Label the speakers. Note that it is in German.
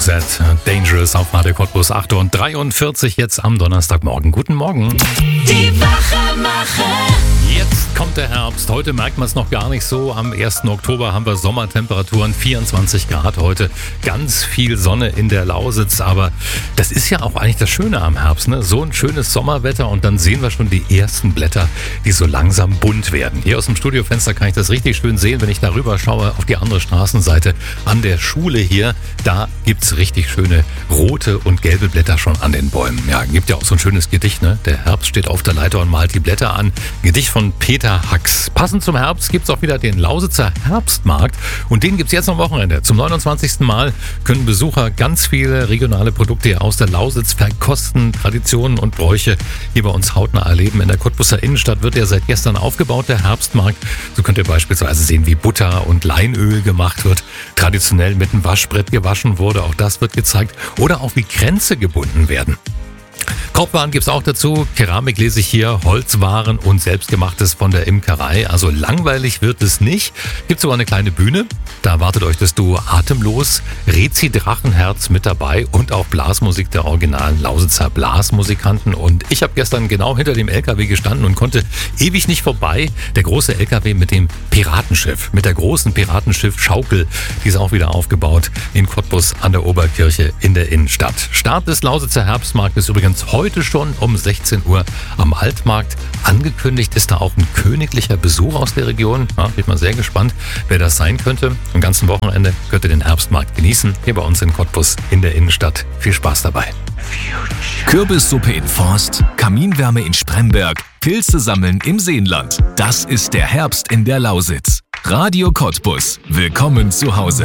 Speaker 1: Z, Dangerous auf Radio Cottbus 8:43 jetzt am Donnerstagmorgen. Guten Morgen.
Speaker 2: Die Wachemacher.
Speaker 1: Jetzt kommt der Herbst. Heute merkt man es noch gar nicht so. Am 1. Oktober haben wir Sommertemperaturen, 24 Grad heute. Ganz viel Sonne in der Lausitz. Aber das ist ja auch eigentlich das Schöne am Herbst, ne? So ein schönes Sommerwetter und dann sehen wir schon die ersten Blätter, die so langsam bunt werden. Hier aus dem Studiofenster kann ich das richtig schön sehen, wenn ich darüber schaue auf die andere Straßenseite an der Schule hier. Da gibt's richtig schöne rote und gelbe Blätter schon an den Bäumen. Ja, gibt ja auch so ein schönes Gedicht, ne? Der Herbst steht auf der Leiter und malt die Blätter an. Gedicht von Peter Hacks. Passend zum Herbst gibt's auch wieder den Lausitzer Herbstmarkt und den gibt's jetzt am Wochenende. Zum 29. Mal können Besucher ganz viele regionale Produkte aus der Lausitz verkosten, Traditionen und Bräuche hier bei uns hautnah erleben. In der Cottbuser Innenstadt wird ja seit gestern aufgebaut, der Herbstmarkt. So könnt ihr beispielsweise sehen, wie Butter und Leinöl gemacht wird, traditionell mit einem Waschbrett gewaschen wurde, auch das wird gezeigt, oder auch wie Kränze gebunden werden. Korbwaren gibt's auch dazu, Keramik lese ich hier, Holzwaren und Selbstgemachtes von der Imkerei. Also langweilig wird es nicht. Gibt's sogar eine kleine Bühne, da erwartet euch das Duo Atemlos, Rezi Drachenherz mit dabei und auch Blasmusik der originalen Lausitzer Blasmusikanten. Und ich habe gestern genau hinter dem LKW gestanden und konnte ewig nicht vorbei. Der große LKW mit dem Piratenschiff, mit der großen Piratenschiff-Schaukel, die ist auch wieder aufgebaut in Cottbus an der Oberkirche in der Innenstadt. Start des Lausitzer Herbstmarktes übrigens heute schon um 16 Uhr am Altmarkt. Angekündigt ist da auch ein königlicher Besuch aus der Region. Ja, bin mal sehr gespannt, wer das sein könnte. Am ganzen Wochenende könnt ihr den Herbstmarkt genießen, hier bei uns in Cottbus in der Innenstadt. Viel Spaß dabei.
Speaker 3: Kürbissuppe in Forst, Kaminwärme in Spremberg, Pilze sammeln im Seenland. Das ist der Herbst in der Lausitz. Radio Cottbus. Willkommen zu Hause.